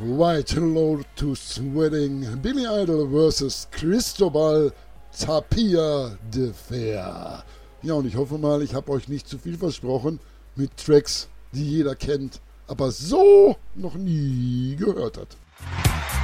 White Lotus Wedding, Billy Idol vs. Cristobal Tapia de Fer. Ja, und ich hoffe mal, ich habe euch nicht zu viel versprochen mit Tracks, die jeder kennt, aber so noch nie gehört hat.